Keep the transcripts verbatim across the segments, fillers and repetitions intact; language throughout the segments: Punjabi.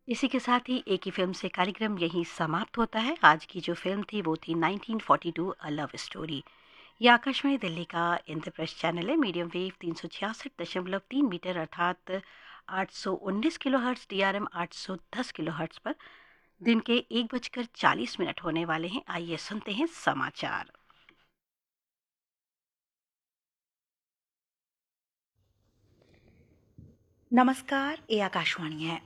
इसी के साथ ही एक ही फिल्म से कार्यक्रम यहीं समाप्त होता है। आज की जो फिल्म थी वो थी nineteen forty to a love story. ये आकाशवाणी दिल्ली का इंद्रप्रस्थ चैनल है। मीडियम वेव तीन सौ छियासठ दशमलव तीन मीटर अर्थात आठ सौ उन्नीस kilo hertz, D R M आठ सौ दस किलो हर्ट्स पर दिन के एक बजकर चालीस मिनट होने वाले हैं। आइए सुनते हैं समाचार। नमस्कार, ये आकाशवाणी है।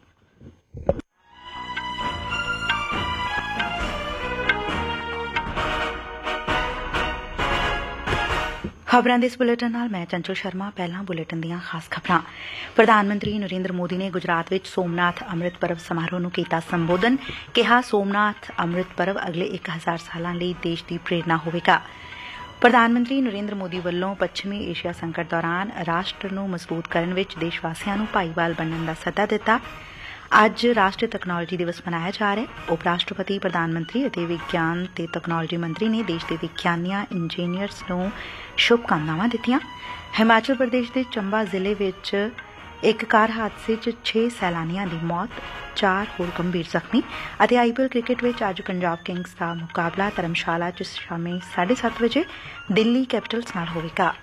ਖਬਰਾਂ ਦੇ ਇਸ ਬੁਲੇਟਿਨ ਨਾਲ ਮੈਂ ਚੰਚਲ ਸ਼ਰਮਾ। ਪਹਿਲਾਂ ਬੁਲੇਟਿਨ ਦੀਆਂ ਖਾਸ ਖਬਰਾਂ। ਪ੍ਰਧਾਨ ਮੰਤਰੀ ਨਰਿੰਦਰ ਮੋਦੀ ਨੇ ਗੁਜਰਾਤ ਵਿੱਚ ਸੋਮਨਾਥ ਅੰਮ੍ਰਿਤ ਪਰਵ ਸਮਾਰੋਹ ਨੂੰ ਕੀਤਾ ਸੰਬੋਧਨ। ਕਿਹਾ ਸੋਮਨਾਥ ਅੰਮ੍ਰਿਤ ਪਰਵ ਅਗਲੇ ਇੱਕ ਹਜ਼ਾਰ ਸਾਲਾਂ ਲਈ ਦੇਸ਼ ਦੀ ਪ੍ਰੇਰਣਾ ਹੋਵੇਗਾ। ਪ੍ਰਧਾਨ ਮੰਤਰੀ ਨਰਿੰਦਰ ਮੋਦੀ ਵੱਲੋਂ ਪੱਛਮੀ ਏਸ਼ੀਆ ਸੰਕਟ ਦੌਰਾਨ ਰਾਸ਼ਟਰ ਨੂੰ ਮਜ਼ਬੂਤ ਕਰਨ ਵਿੱਚ ਦੇਸ਼ ਵਾਸੀਆਂ ਨੂੰ ਭਾਈਵਾਲ ਬਣਨ ਦਾ ਸੱਦਾ ਦਿੱਤਾ। ਅੱਜ ਰਾਸ਼ਟਰੀ ਤਕਨਾਲੋਜੀ ਦਿਵਸ ਮਨਾਇਆ ਜਾ ਰਿਹਾ। ਉਪ ਰਾਸ਼ਟਰਪਤੀ, ਪ੍ਰਧਾਨ ਮੰਤਰੀ ਅਤੇ ਵਿਗਿਆਨ ਤੇ ਤਕਨਾਲੋਜੀ ਮੰਤਰੀ ਨੇ ਦੇਸ਼ ਦੇ ਵਿਗਿਆਨੀਆਂ, ਇੰਜੀਨੀਅਰਸ ਨੂੰ ਸ਼ੁਭਕਾਮਨਾਵਾਂ ਦਿੱਤੀਆਂ। ਹਿਮਾਚਲ ਪ੍ਰਦੇਸ਼ ਦੇ ਚੰਬਾ ਜ਼ਿਲ੍ਹੇ ਵਿੱਚ ਇੱਕ ਕਾਰ ਹਾਦਸੇ 'ਚ ਛੇ ਸੈਲਾਨੀਆਂ ਦੀ ਮੌਤ, ਚਾਰ ਹੋਰ ਗੰਭੀਰ ਜ਼ਖਮੀ। ਅਤੇ ਆਈ ਪੀ ਐਲ ਕ੍ਰਿਕਟ ਵਿੱਚ ਅੱਜ ਪੰਜਾਬ ਕਿੰਗਸ ਦਾ ਮੁਕਾਬਲਾ ਧਰਮਸ਼ਾਲਾ 'ਚ ਸ਼ਾਮੀ ਸਾਢੇ ਸੱਤ ਵਜੇ ਦਿੱਲੀ ਕੈਪੀਟਲਸ ਨਾਲ ਹੋਵੇਗਾ।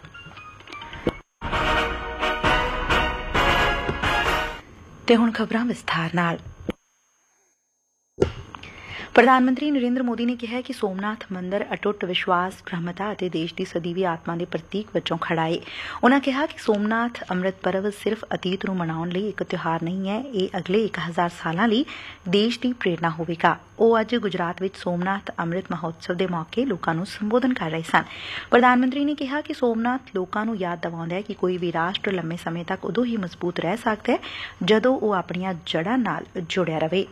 ਤੇ ਹੁਣ ਖਬਰਾਂ ਵਿਸਥਾਰ ਨਾਲ। ਪ੍ਰਧਾਨ ਮੰਤਰੀ ਨਰਿੰਦਰ ਮੋਦੀ ਨੇ ਕਿਹਾ ਕਿ ਸੋਮਨਾਥ ਮੰਦਰ ਅਟੁੱਟ ਵਿਸ਼ਵਾਸ, ਬ੍ਰਹਮਤਾ ਅਤੇ ਦੇਸ਼ ਦੀ ਸਦੀਵੀ ਆਤਮਾ ਦੇ ਪ੍ਰਤੀਕ ਵਜੋਂ ਖੜਾ ਏ। ਉਨਾਂ ਕਿਹਾ ਕਿ ਸੋਮਨਾਥ ਅੰਮ੍ਰਿਤ ਪਰਵ ਸਿਰਫ਼ ਅਤੀਤ ਨੂੰ ਮਨਾਉਣ ਲਈ ਇੱਕ ਤਿਉਹਾਰ ਨਹੀਂ ਹੈ, ਇਹ ਅਗਲੇ ਇੱਕ ਹਜ਼ਾਰ ਸਾਲਾਂ ਲਈ ਦੇਸ਼ ਦੀ ਪ੍ਰੇਰਣਾ ਹੋਵੇਗਾ। ਉਹ ਅੱਜ ਗੁਜਰਾਤ ਵਿੱਚ ਸੋਮਨਾਥ ਅੰਮ੍ਰਿਤ ਮਹੋਤਸਵ ਦੇ ਮੌਕੇ ਲੋਕਾਂ ਨੂੰ ਸੰਬੋਧਨ ਕਰ ਰਹੇ ਸਨ। ਪ੍ਰਧਾਨ ਮੰਤਰੀ ਨੇ ਕਿਹਾ ਕਿ ਸੋਮਨਾਥ ਲੋਕਾਂ ਨੂੰ ਯਾਦ ਦਿਵਾਉਂਦਾ ਹੈ ਕਿ ਕੋਈ ਵੀ ਰਾਸ਼ਟਰ ਲੰਮੇ ਸਮੇਂ ਤੱਕ ਉਦੋਂ ਹੀ ਮਜ਼ਬੂਤ ਰਹਿ ਸਕਦਾ ਹੈ ਜਦੋਂ ਉਹ ਆਪਣੀਆਂ ਜੜ੍ਹਾਂ ਨਾਲ ਜੁੜਿਆ ਰਹੇ।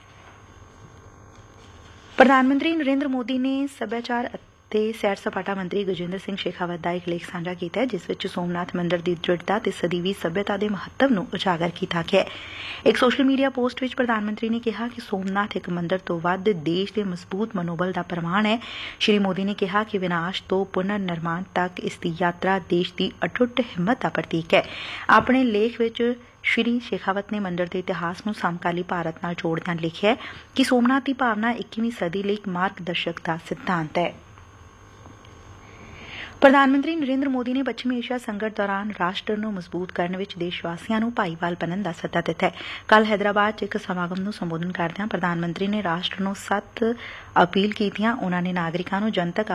ਪ੍ਰਧਾਨ ਮੰਤਰੀ ਨਰਿੰਦਰ ਮੋਦੀ ਨੇ ਸੱਭਿਆਚਾਰ ਅਤੇ ਸੈਰ ਸਪਾਟਾ ਮੰਤਰੀ ਗਜੇਂਦਰ ਸਿੰਘ ਸ਼ੇਖਾਵਤ ਦਾ ਇੱਕ ਲੇਖ ਸਾਂਝਾ ਕੀਤਾ ਜਿਸ ਵਿੱਚ ਸੋਮਨਾਥ ਮੰਦਰ ਦੀ ਦ੍ਰਿੜਤਾ ਤੇ ਸਦੀਵੀ ਸੱਭਿਅਤਾ ਦੇ ਮਹੱਤਵ ਨੂੰ ਉਜਾਗਰ ਕੀਤਾ ਗਿਆ। ਇੱਕ ਸੋਸ਼ਲ ਮੀਡੀਆ ਪੋਸਟ ਵਿੱਚ ਪ੍ਰਧਾਨ ਮੰਤਰੀ ਨੇ ਕਿਹਾ ਕਿ ਸੋਮਨਾਥ ਇੱਕ ਮੰਦਰ ਤੋਂ ਵੱਧ ਦੇਸ਼ ਦੇ ਮਜ਼ਬੂਤ ਮਨੋਬਲ ਦਾ ਪ੍ਰਮਾਣ ਹੈ। ਸ਼੍ਰੀ ਮੋਦੀ ਨੇ ਕਿਹਾ ਕਿ ਵਿਨਾਸ਼ ਤੋਂ ਪੁਨਰ ਨਿਰਮਾਣ ਤੱਕ ਇਸ ਦੀ ਯਾਤਰਾ ਦੇਸ਼ ਦੀ ਅਟੁੱਟ ਹਿੰਮਤ ਦਾ ਪ੍ਰਤੀਕ ਹੈ। ਆਪਣੇ ਲੇਖ ਵਿੱਚ ਸ਼੍ਰੀ ਸ਼ੇਖਾਵਤ ਨੇ ਮੰਦਰ ਦੇ ਇਤਿਹਾਸ ਨੂੰ ਸਮਕਾਲੀ ਭਾਰਤ ਨਾਲ ਜੋੜਦਿਆਂ ਲਿਖਿਆ ਕਿ ਸੋਮਨਾਥ ਦੀ ਭਾਵਨਾ ਇੱਕੀਵੀਂ ਸਦੀ ਲਈ ਇੱਕ ਮਾਰਗਦਰਸ਼ਕ ਦਾ ਸਿਧਾਂਤ ਹੈ। ਪ੍ਰਧਾਨ ਮੰਤਰੀ ਨਰਿੰਦਰ ਮੋਦੀ ਨੇ ਪੱਛਮੀ ਏਸ਼ੀਆ ਸੰਕਟ ਦੌਰਾਨ ਰਾਸ਼ਟਰ ਨੂੰ ਮਜ਼ਬੂਤ ਕਰਨ ਵਿੱਚ ਦੇਸ਼ ਵਾਸੀਆਂ ਨੂੰ ਭਾਈਵਾਲ ਬਣਨ ਦਾ ਸੱਦਾ ਦਿੱਤਾ ਹੈ। ਕੱਲ੍ਹ ਹੈਦਰਾਬਾਦ 'ਚ ਇੱਕ ਸਮਾਗਮ ਨੂੰ ਸੰਬੋਧਨ ਕਰਦਿਆਂ ਪ੍ਰਧਾਨ ਮੰਤਰੀ ਨੇ ਰਾਸ਼ਟਰ ਨੂੰ ਸੱਤ ਅਪੀਲ ਕੀਤੀਆਂ। ਉਨਾਂ ਨੇ ਨਾਗਰਿਕਾਂ ਨੂੰ ਜਨਤਕ